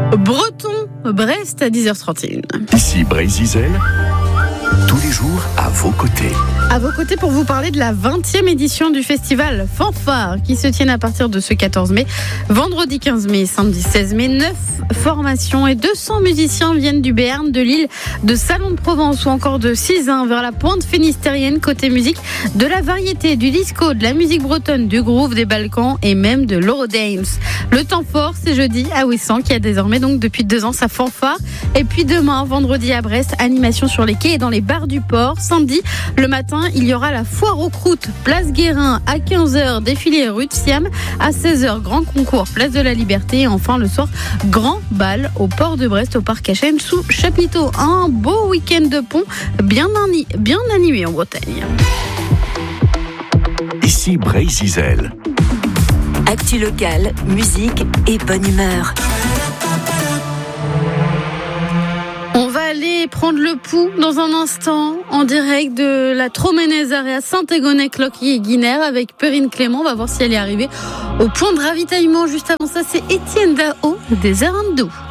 Breton, Brest à 10h31. Ici Brésil, tous les jours à vos côtés. À vos côtés pour vous parler de la 20e édition du festival Fanfare qui se tient à partir de ce 14 mai, vendredi 15 mai, samedi 16 mai. 9 formations et 200 musiciens viennent du Béarn, de Lille, de Salon de Provence ou encore de Sizun vers la pointe finistérienne côté musique, de la variété, du disco, de la musique bretonne, du groove, des Balkans et même de l'Eurodance. Le temps fort, c'est jeudi à Ouessant qui a désormais donc depuis 2 ans sa fanfare. Et puis demain, vendredi à Brest, animation sur les quais et dans les bars du port. Samedi, le matin, il y aura la foire aux croûtes, place Guérin à 15h, défilé rue de Siam, à 16h, grand concours, place de la Liberté et enfin le soir, grand bal au port de Brest, au parc Hachem sous chapiteau. Un beau week-end de pont bien animé en Bretagne. Ici Brésil. Actu locale, musique et bonne humeur. On va aller prendre le pouls dans un instant en direct de la Troménezaré à Saint-Égonec-Loquier-Guinère avec Perrine Clément. On va voir si elle est arrivée au point de ravitaillement. Juste avant ça, c'est Étienne Dao des Arandou.